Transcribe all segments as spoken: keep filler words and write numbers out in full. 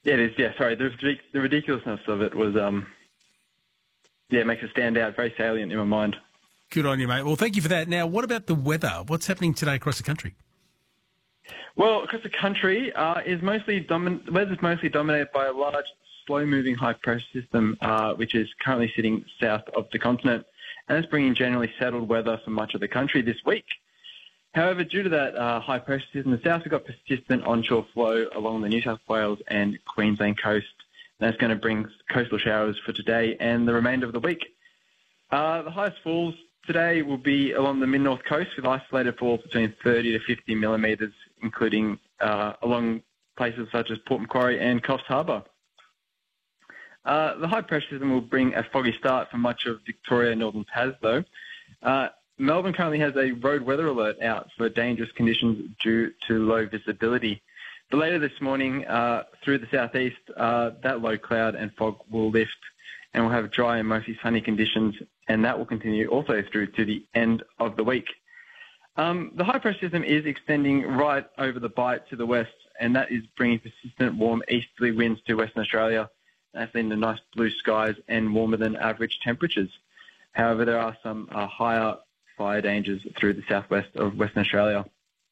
Yeah, it is. Yeah, sorry. The, the ridiculousness of it was, um, yeah, it makes it stand out. Very salient in my mind. Good on you, mate. Well, thank you for that. Now, what about the weather? What's happening today across the country? Well, across the country, uh, is mostly domin- the weather's mostly dominated by a large, slow-moving high-pressure system, uh, which is currently sitting south of the continent, and it's bringing generally settled weather for much of the country this week. However, due to that uh, high-pressure system in the south, we've got persistent onshore flow along the New South Wales and Queensland coast. That's going to bring coastal showers for today and the remainder of the week. Uh, the highest falls today will be along the mid-north coast with isolated falls between thirty to fifty millimetres, including uh, along places such as Port Macquarie and Coffs Harbour. Uh, the high-pressure system will bring a foggy start for much of Victoria and Northern Tas, though. Uh, Melbourne currently has a road weather alert out for dangerous conditions due to low visibility. But later this morning, uh, through the southeast, uh, that low cloud and fog will lift and we'll have dry and mostly sunny conditions, and that will continue also through to the end of the week. Um, the high-pressure system is extending right over the Bight to the west, and that is bringing persistent warm easterly winds to Western Australia. That's leading to nice blue skies and warmer than average temperatures. However, there are some uh, higher fire dangers through the southwest of Western Australia.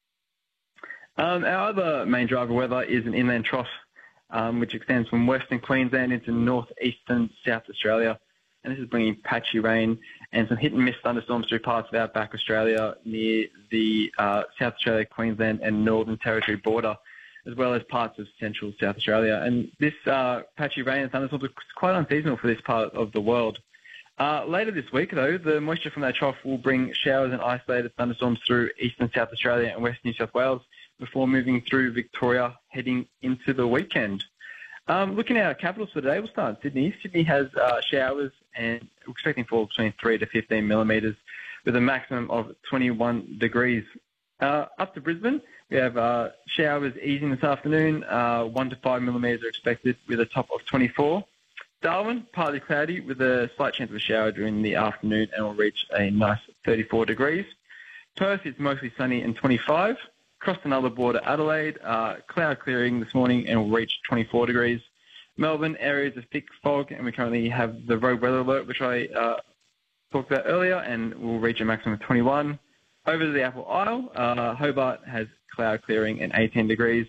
Um, our other main driver weather is an inland trough, um, which extends from western Queensland into northeastern South Australia. And this is bringing patchy rain and some hit-and-miss thunderstorms through parts of outback Australia near the uh, South Australia, Queensland and Northern Territory border, as well as parts of central South Australia. And this uh, patchy rain and thunderstorms are quite unseasonal for this part of the world. Uh, later this week, though, the moisture from that trough will bring showers and isolated thunderstorms through eastern South Australia and western New South Wales before moving through Victoria heading into the weekend. Um, looking at our capitals for today, we'll start in Sydney. Sydney has uh, showers and we're expecting fall between three to fifteen millimetres with a maximum of twenty-one degrees. Uh, up to Brisbane, we have uh, showers easing this afternoon. Uh, one to five millimetres are expected with a top of twenty-four. Darwin, partly cloudy with a slight chance of a shower during the afternoon and will reach a nice thirty-four degrees. Perth is mostly sunny and twenty-five. Across another border, Adelaide, uh, cloud clearing this morning and will reach twenty-four degrees. Melbourne, areas of thick fog, and we currently have the road weather alert, which I uh, talked about earlier, and will reach a maximum of twenty-one. Over to the Apple Isle, uh, Hobart has cloud clearing and eighteen degrees.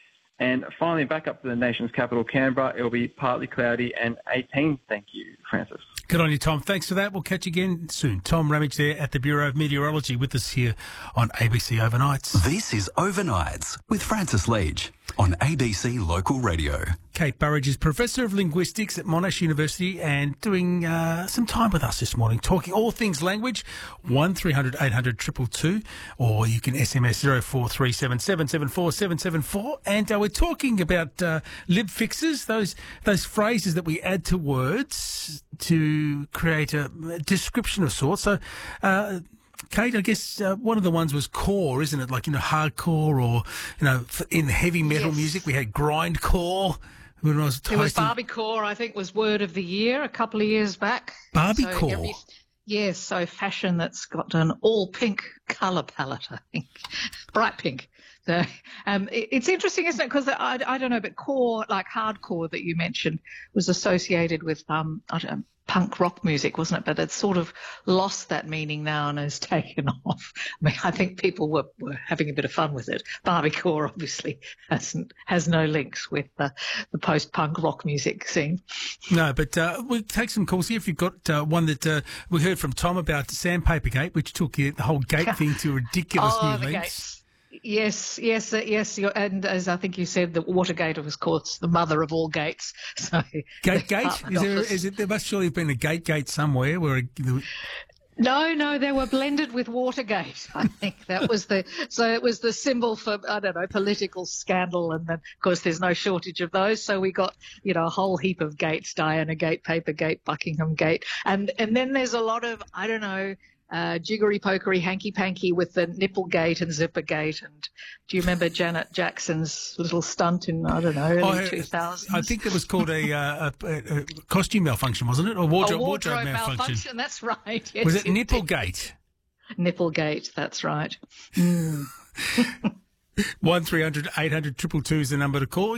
And finally, back up to the nation's capital, Canberra, it will be partly cloudy and eighteen. Thank you, Francis. Good on you, Tom. Thanks for that. We'll catch you again soon. Tom Ramage there at the Bureau of Meteorology with us here on A B C Overnights. This is Overnights with Francis Leach on A B C Local Radio. Kate Burridge is Professor of Linguistics at Monash University and doing uh, some time with us this morning, talking all things language. one three hundred eight hundred two two two, or you can S M S zero four three seven seven seven four seven seven four. And uh, we're talking about uh, lib fixes, those those phrases that we add to words to create a description of sorts. So, uh, Kate, I guess uh, one of the ones was core, isn't it? Like, you know, hardcore, or, you know, in heavy metal Yes. music we had grindcore. When I was It was toasting. Barbiecore, I think, was word of the year a couple of years back. Barbiecore? So every- yes, so fashion that's got an all-pink colour palette, I think. Bright pink. So um, it, it's interesting, isn't it? Because I, I don't know, but core, like hardcore that you mentioned, was associated with um, I don't know, punk rock music, wasn't it? But it's sort of lost that meaning now and has taken off. I mean, I think people were, were having a bit of fun with it. Barbiecore obviously hasn't has no links with uh, the post-punk rock music scene. No, but uh, we'll take some calls here. If you've got uh, one that uh, we heard from Tom about Sandpaper Gate, which took uh, the whole gate thing to ridiculous oh, new the lengths. gates. Yes, yes, uh, yes. you're- And as I think you said, the Watergate was called the mother of all gates. So Gate the Gate? Department Is there, Office- is it, there must surely have been a Gate Gate somewhere where... A, No, no, they were blended with Watergate. I think that was the so it was the symbol for I don't know political scandal, and then of course there's no shortage of those. So we got you know a whole heap of gates: Diana Gate, Paper Gate, Buckingham Gate, and and then there's a lot of I don't know. Uh, jiggery pokery, hanky panky with the nipple gate and zipper gate. And do you remember Janet Jackson's little stunt in I don't know early Oh, two thousands? I think that was called a, uh, a, a, a costume malfunction, wasn't it? Or wardrobe, a wardrobe, wardrobe malfunction. malfunction. That's right. Yes, Was it indeed. Nipplegate? Nipplegate. That's right. one three hundred eight hundred two two two is the number to call.